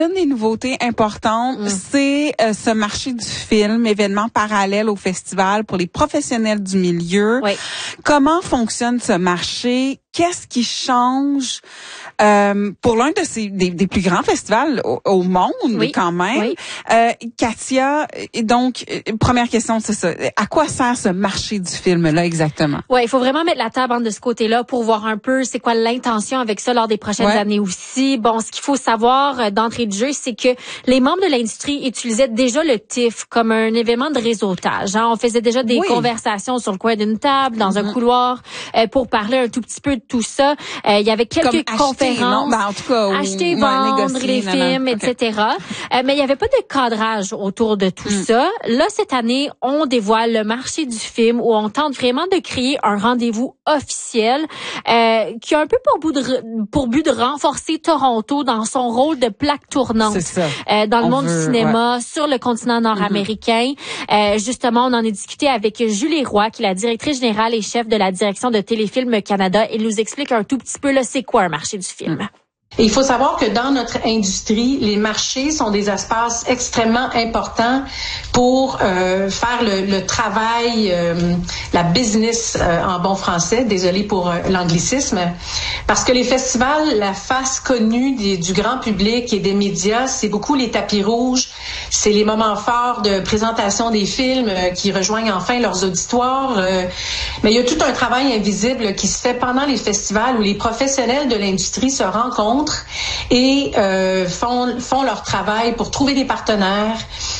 Une des nouveautés importantes, c'est ce marché du film, événement parallèle au festival pour les professionnels du milieu. Oui. Comment fonctionne ce marché? Qu'est-ce qui change pour l'un de ces des plus grands festivals au monde, quand même? Oui. Katia, donc, première question, c'est ça. À quoi sert ce marché du film-là exactement? Ouais, il faut vraiment mettre la table de ce côté-là pour voir un peu c'est quoi l'intention avec ça lors des prochaines années aussi. Bon, ce qu'il faut savoir d'entrée de jeu, c'est que les membres de l'industrie utilisaient déjà le TIFF comme un événement de réseautage. Hein. On faisait déjà des conversations sur le coin d'une table, dans un couloir, pour parler un tout petit peu de tout ça. Il y avait quelques conférences. En tout cas, acheter, vendre les films, etc. Mais il n'y avait pas de cadrage autour de tout ça. Là, cette année, on dévoile le marché du film où on tente vraiment de créer un rendez-vous officiel qui a un peu pour but de renforcer Toronto dans son rôle de plaque tournante dans le monde du cinéma, sur le continent nord-américain. Justement, on en a discuté avec Julie Roy, qui est la directrice générale et chef de la direction de Téléfilm Canada. Elle nous explique un tout petit peu là, c'est quoi un marché du film. Et il faut savoir que dans notre industrie, les marchés sont des espaces extrêmement importants pour faire le travail, la business en bon français, désolé pour l'anglicisme, parce que les festivals, la face connue du grand public et des médias, c'est beaucoup les tapis rouges, c'est les moments forts de présentation des films qui rejoignent enfin leurs auditoires, mais il y a tout un travail invisible qui se fait pendant les festivals où les professionnels de l'industrie se rencontrent et font leur travail pour trouver des partenaires,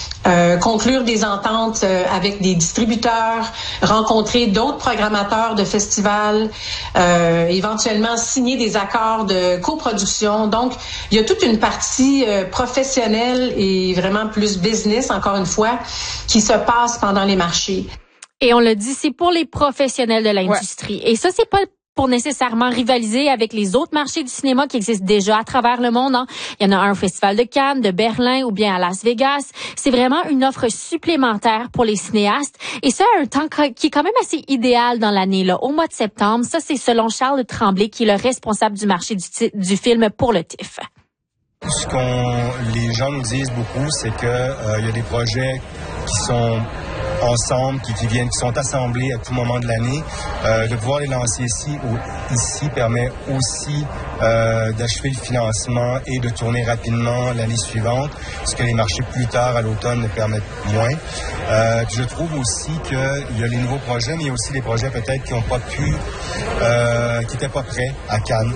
conclure des ententes avec des distributeurs, rencontrer d'autres programmateurs de festivals, éventuellement signer des accords de coproduction. Donc, il y a toute une partie professionnelle et vraiment plus business, encore une fois, qui se passe pendant les marchés. Et on le dit, c'est pour les professionnels de l'industrie. Et ça, c'est pas pour nécessairement rivaliser avec les autres marchés du cinéma qui existent déjà à travers le monde. Hein. Il y en a un au Festival de Cannes, de Berlin ou bien à Las Vegas. C'est vraiment une offre supplémentaire pour les cinéastes. Et ça, un temps qui est quand même assez idéal dans l'année, là, au mois de septembre. Ça, c'est selon Charles Tremblay, qui est le responsable du marché du film pour le TIFF. Les gens nous disent beaucoup, c'est que il y a des projets qui sont ensemble, qui sont assemblés à tout moment de l'année. De pouvoir les lancer ici permet aussi d'achever le financement et de tourner rapidement l'année suivante, ce que les marchés plus tard à l'automne ne permettent moins. Je trouve aussi qu'il y a les nouveaux projets, mais il y a aussi des projets peut-être qui n'ont pas pu, qui n'étaient pas prêts à Cannes,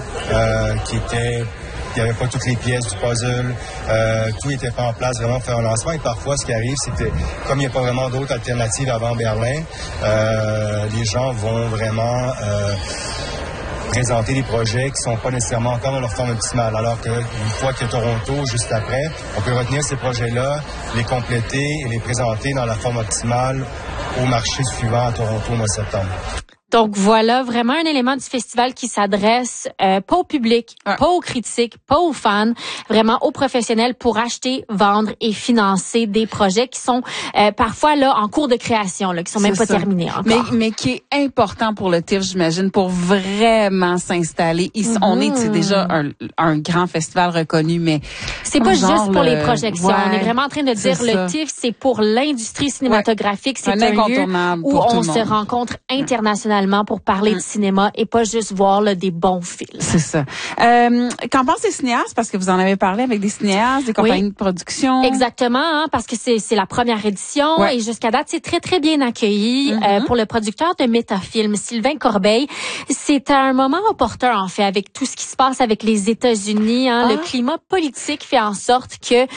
il n'y avait pas toutes les pièces du puzzle, tout n'était pas en place vraiment pour faire un lancement. Et parfois, ce qui arrive, c'est que comme il n'y a pas vraiment d'autres alternatives avant Berlin, les gens vont vraiment présenter des projets qui sont pas nécessairement encore dans leur forme optimale. Alors qu'une fois qu'il y a Toronto juste après, on peut retenir ces projets-là, les compléter et les présenter dans la forme optimale au marché suivant à Toronto au mois de septembre. Donc voilà, vraiment un élément du festival qui s'adresse pas au public, pas aux critiques, pas aux fans, vraiment aux professionnels pour acheter, vendre et financer des projets qui sont parfois là en cours de création, là, qui sont même pas terminés encore. Mais qui est important pour le TIFF, j'imagine, pour vraiment s'installer. On est déjà un grand festival reconnu, mais c'est pas juste pour les projections. On est vraiment en train de dire le TIFF, c'est pour l'industrie cinématatographique. C'est un lieu où on se rencontre internationalement pour parler de cinéma et pas juste voir là, des bons films. C'est ça. Qu'en pensent les cinéastes? Parce que vous en avez parlé avec des cinéastes, des compagnies de production. Exactement, hein, parce que c'est la première édition et jusqu'à date, c'est très, très bien accueilli. Pour le producteur de Métafilm, Sylvain Corbeil, c'est un moment opportun, en fait, avec tout ce qui se passe avec les États-Unis. Hein, le climat politique fait en sorte que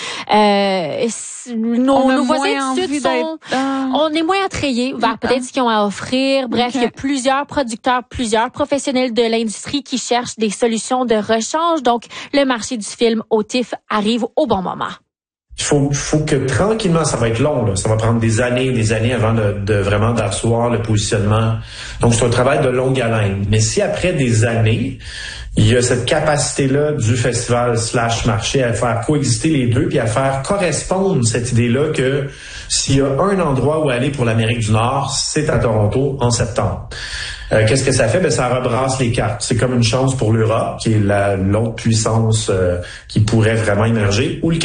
nos voisins du Sud on est moins attrayés vers peut-être ce qu'ils ont à offrir. Bref, il y a plusieurs producteurs, plusieurs professionnels de l'industrie qui cherchent des solutions de rechange. Donc, le marché du film au TIFF arrive au bon moment. Il faut que tranquillement, ça va être long, là. Ça va prendre des années avant de vraiment d'asseoir le positionnement. Donc, c'est un travail de longue haleine. Mais si après des années, il y a cette capacité-là du festival / marché à faire coexister les deux puis à faire correspondre cette idée-là que s'il y a un endroit où aller pour l'Amérique du Nord, c'est à Toronto en septembre. Qu'est-ce que ça fait? Ben, ça rebrasse les cartes. C'est comme une chance pour l'Europe, qui est l'autre puissance qui pourrait vraiment émerger, ou le